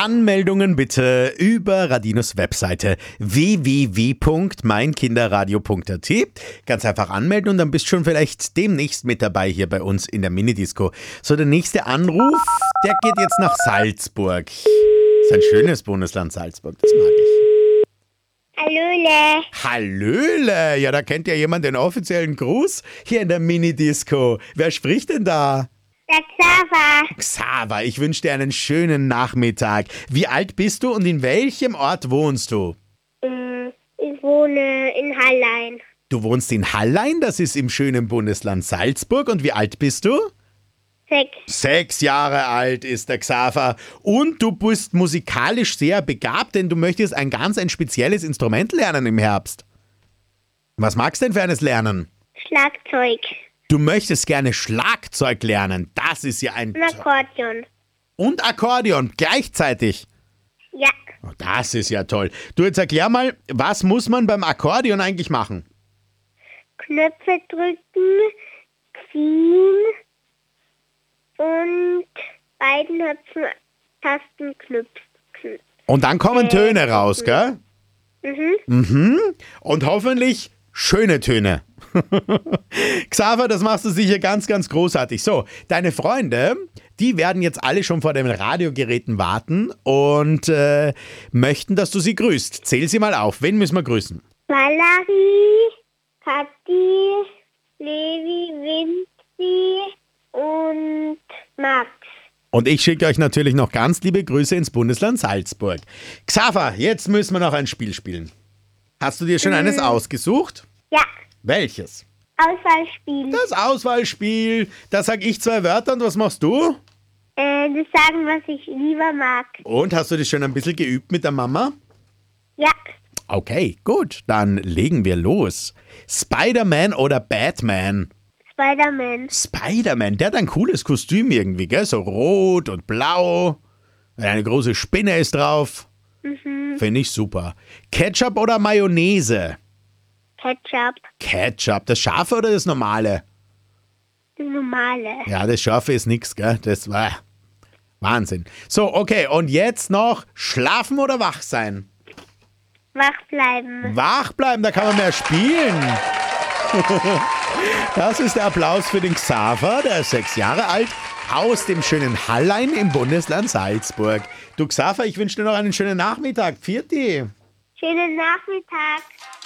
Anmeldungen bitte über Radinos Webseite www.meinkinderradio.at. Ganz einfach anmelden und dann bist du schon vielleicht demnächst mit dabei hier bei uns in der Minidisco. So, der nächste Anruf, der geht jetzt nach Salzburg. Das ist ein schönes Bundesland Salzburg, das mag ich. Hallöle. Hallöle, ja, da kennt ja jemand den offiziellen Gruß hier in der Minidisco. Wer spricht denn da? Der Xaver. Xaver, ich wünsche dir einen schönen Nachmittag. Wie alt bist du und in welchem Ort wohnst du? Ich wohne in Hallein. Du wohnst in Hallein, das ist im schönen Bundesland Salzburg. Und wie alt bist du? 6. 6 Jahre alt ist der Xaver. Und du bist musikalisch sehr begabt, denn du möchtest ein spezielles Instrument lernen im Herbst. Was magst du denn für eines lernen? Schlagzeug. Du möchtest gerne Schlagzeug lernen. Das ist ja ein... Und Akkordeon. Und Akkordeon gleichzeitig. Ja. Oh, das ist ja toll. Du, jetzt erklär mal, was muss man beim Akkordeon eigentlich machen? Knöpfe drücken, ziehen und beiden Tasten knüpfen. Und dann kommen Töne raus, gell? Und hoffentlich schöne Töne. Xaver, das machst du sicher ganz, ganz großartig. So, deine Freunde, die werden jetzt alle schon vor den Radiogeräten warten und möchten, dass du sie grüßt. Zähl sie mal auf. Wen müssen wir grüßen? Valerie, Kathi, Levi, Vinci und Max. Und ich schicke euch natürlich noch ganz liebe Grüße ins Bundesland Salzburg. Xaver, jetzt müssen wir noch ein Spiel spielen. Hast du dir schon eines ausgesucht? Ja. Welches? Auswahlspiel. Das Auswahlspiel. Da sag ich 2 Wörter und was machst du? Das sagen, was ich lieber mag. Und hast du das schon ein bisschen geübt mit der Mama? Ja. Okay, gut. Dann legen wir los. Spider-Man oder Batman? Spider-Man. Spider-Man, der hat ein cooles Kostüm irgendwie, gell? So rot und blau. Eine große Spinne ist drauf. Finde ich super. Ketchup oder Mayonnaise? Ketchup. Ketchup. Das Scharfe oder das Normale? Das normale. Ja, das Scharfe ist nix, gell? Das war Wahnsinn. So, okay. Und jetzt noch schlafen oder wach sein? Wach bleiben. Wach bleiben, da kann man mehr spielen. Das ist der Applaus für den Xaver, der ist 6 Jahre alt, aus dem schönen Hallein im Bundesland Salzburg. Du Xaver, ich wünsche dir noch einen schönen Nachmittag. Pfiat. Schönen Nachmittag.